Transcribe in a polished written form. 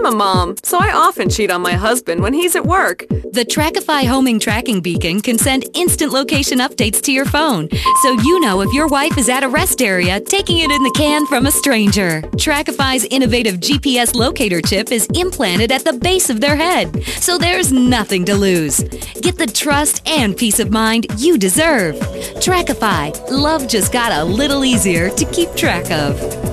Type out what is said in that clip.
I'm a mom, so I often cheat on my husband when he's at work. The Trackify homing tracking beacon can send instant location updates to your phone, so you know if your wife is at a rest area taking it in the can from a stranger. Trackify's innovative GPS locator chip is implanted at the base of their head, so there's nothing to lose. Get the trust and peace of mind you deserve. Trackify, love just got a little easier to keep track of.